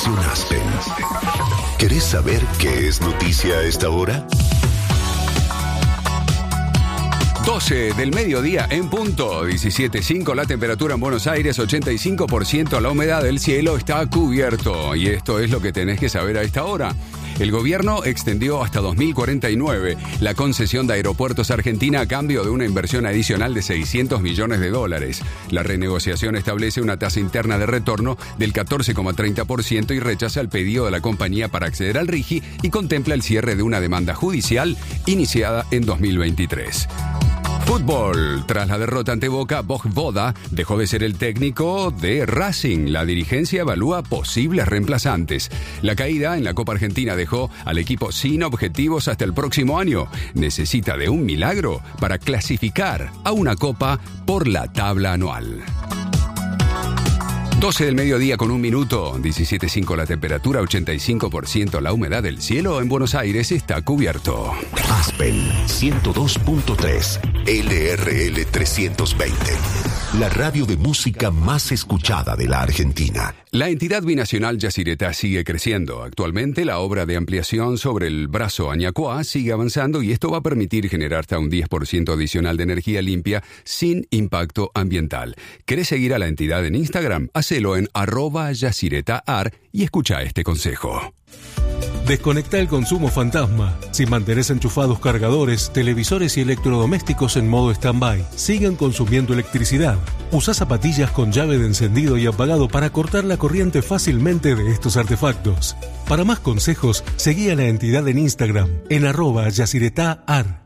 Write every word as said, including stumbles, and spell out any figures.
Estación Aspen. ¿Querés saber qué es noticia a esta hora? doce del mediodía en punto, diecisiete punto cinco la temperatura en Buenos Aires, ochenta y cinco por ciento la humedad del cielo está cubierto. Y esto es lo que tenés que saber a esta hora. El gobierno extendió hasta dos mil cuarenta y nueve la concesión de Aeropuertos Argentina a cambio de una inversión adicional de seiscientos millones de dólares. La renegociación establece una tasa interna de retorno del catorce coma treinta por ciento y rechaza el pedido de la compañía para acceder al RIGI y contempla el cierre de una demanda judicial iniciada en dos mil veintitrés. Fútbol. Tras la derrota ante Boca, Vojvoda dejó de ser el técnico de Racing. La dirigencia evalúa posibles reemplazantes. La caída en la Copa Argentina dejó al equipo sin objetivos hasta el próximo año. Necesita de un milagro para clasificar a una Copa por la tabla anual. doce del mediodía con un minuto, diecisiete punto cinco la temperatura, ochenta y cinco por ciento la humedad del cielo en Buenos Aires está cubierto. Aspen ciento dos punto tres, L R L trescientos veinte, la radio de música más escuchada de la Argentina. La entidad binacional Yacyretá sigue creciendo. Actualmente la obra de ampliación sobre el brazo Añacuá sigue avanzando y esto va a permitir generar hasta un diez por ciento adicional de energía limpia sin impacto ambiental. ¿Querés seguir a la entidad en Instagram? Hacelo en arroba yacyretár y escucha este consejo. Desconecta el consumo fantasma. Si mantenés enchufados cargadores, televisores y electrodomésticos en modo stand-by, sigan consumiendo electricidad. Usa zapatillas con llave de encendido y apagado para cortar la corriente fácilmente de estos artefactos. Para más consejos, seguí a la entidad en Instagram en arroba yacyretár.